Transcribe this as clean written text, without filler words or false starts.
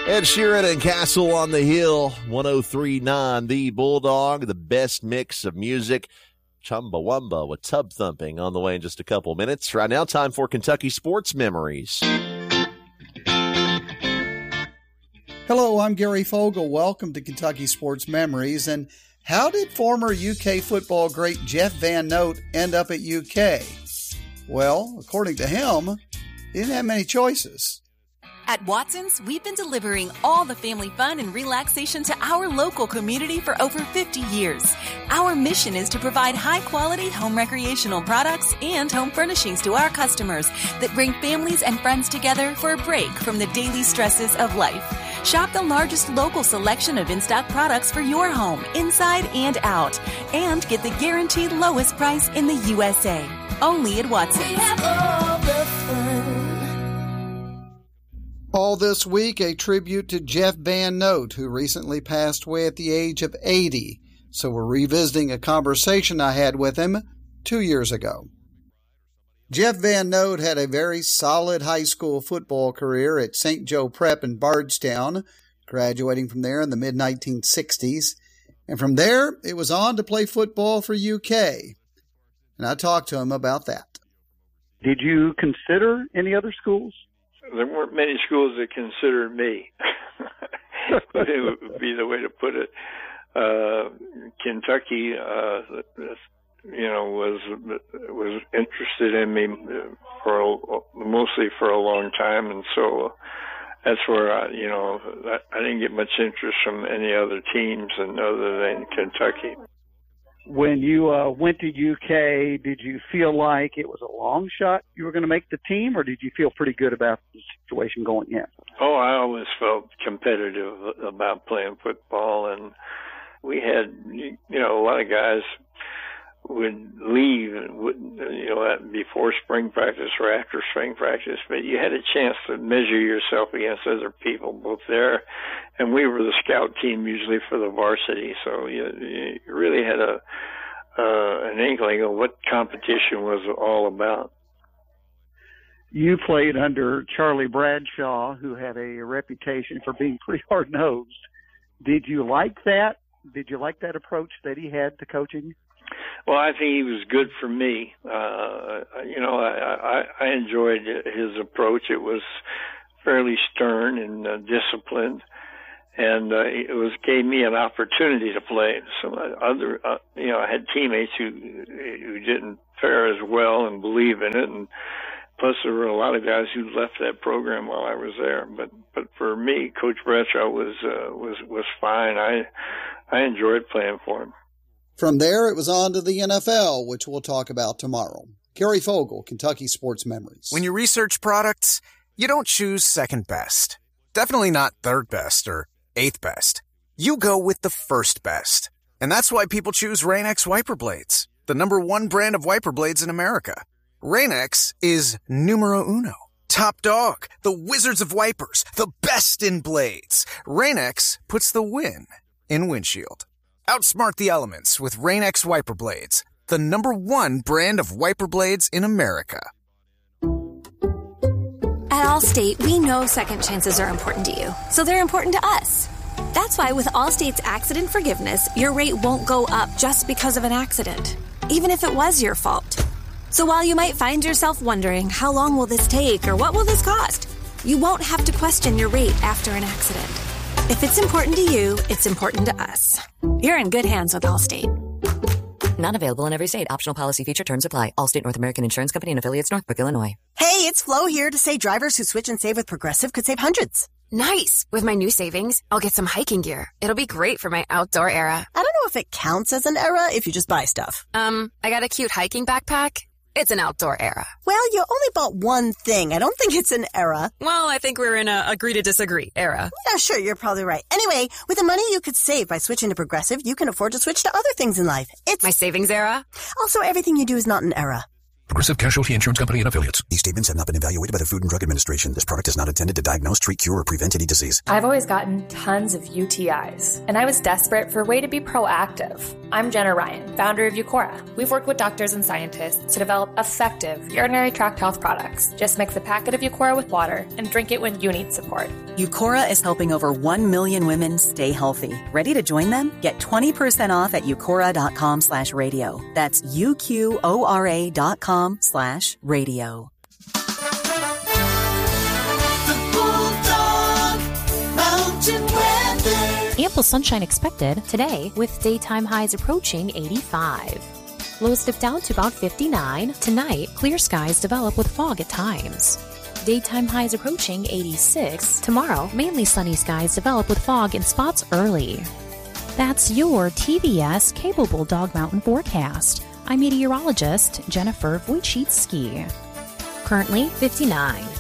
Ed Sheeran and Castle on the Hill, 103.9 The Bulldog, the best mix of music. Chumbawamba with Tub Thumping on the way in just a couple minutes. Right now, time for Kentucky Sports Memories. Hello, I'm Gary Fogle. Welcome to Kentucky Sports Memories. And how did former UK football great Jeff Van Note end up at UK? Well, according to him, he didn't have many choices. At Watson's, we've been delivering all the family fun and relaxation to our local community for over 50 years. Our mission is to provide high-quality home recreational products and home furnishings to our customers that bring families and friends together for a break from the daily stresses of life. Shop the largest local selection of in-stock products for your home, inside and out, and get the guaranteed lowest price in the USA. Only at Watson's. We have all the fun. All this week, a tribute to Jeff Van Note, who recently passed away at the age of 80. So we're revisiting a conversation I had with him 2 years ago. Jeff Van Note had a very solid high school football career at St. Joe Prep in Bardstown, graduating from there in the mid-1960s. And from there, it was on to play football for UK. And I talked to him about that. Did you consider any other schools? There weren't many schools that considered me. It would be the way to put it. Kentucky, was interested in me mostly for a long time, and so that's where I didn't get much interest from any other teams other than Kentucky. When you went to UK, did you feel like it was a long shot you were going to make the team, or did you feel pretty good about the situation going in? Oh, I always felt competitive about playing football, and we had, a lot of guys would leave, before spring practice or after spring practice, but you had a chance to measure yourself against other people both there, and we were the scout team usually for the varsity, so you really had an inkling of what competition was all about. You played under Charlie Bradshaw, who had a reputation for being pretty hard-nosed. Did you like that? Did you like that approach that he had to coaching? Well, I think he was good for me. I enjoyed his approach. It was fairly stern and disciplined, and it gave me an opportunity to play. So I had teammates who didn't fare as well and believe in it, and plus there were a lot of guys who left that program while I was there. But for me, Coach Bradshaw was fine. I enjoyed playing for him. From there, it was on to the NFL, which we'll talk about tomorrow. Gary Fogle, Kentucky Sports Memories. When you research products, you don't choose second best. Definitely not third best or eighth best. You go with the first best. And that's why people choose Rain-X wiper blades, the #1 brand of wiper blades in America. Rain-X is numero uno. Top dog, the wizards of wipers, the best in blades. Rain-X puts the win in windshield. Outsmart the elements with Rain-X wiper blades, the #1 brand of wiper blades in America. At Allstate, we know second chances are important to you, so they're important to us. That's why with Allstate's accident forgiveness, your rate won't go up just because of an accident, even if it was your fault. So while you might find yourself wondering, how long will this take or what will this cost? You won't have to question your rate after an accident. If it's important to you, it's important to us. You're in good hands with Allstate. Not available in every state. Optional policy feature terms apply. Allstate North American Insurance Company and affiliates, Northbrook, Illinois. Hey, it's Flo here to say drivers who switch and save with Progressive could save hundreds. Nice. With my new savings, I'll get some hiking gear. It'll be great for my outdoor era. I don't know if it counts as an era if you just buy stuff. I got a cute hiking backpack. It's an outdoor era. Well, you only bought one thing. I don't think it's an era. Well, I think we're in a agree to disagree era. Yeah, sure, you're probably right. Anyway, with the money you could save by switching to Progressive, you can afford to switch to other things in life. It's my savings era. Also, everything you do is not an era. Progressive Casualty Insurance Company and affiliates. These statements have not been evaluated by the Food and Drug Administration. This product is not intended to diagnose, treat, cure, or prevent any disease. I've always gotten tons of UTIs, and I was desperate for a way to be proactive. I'm Jenna Ryan, founder of Eucora. We've worked with doctors and scientists to develop effective urinary tract health products. Just mix a packet of Eucora with water and drink it when you need support. Eucora is helping over 1 million women stay healthy. Ready to join them? Get 20% off at eucora.com/radio. That's UQORA.com/radio. Ample sunshine expected today with daytime highs approaching 85. Lows dip down to about 59. Tonight, clear skies develop with fog at times. Daytime highs approaching 86. Tomorrow, mainly sunny skies develop with fog in spots early. That's your TVS Cable Bulldog Mountain forecast. I'm meteorologist Jennifer Wojcicki. Currently 59.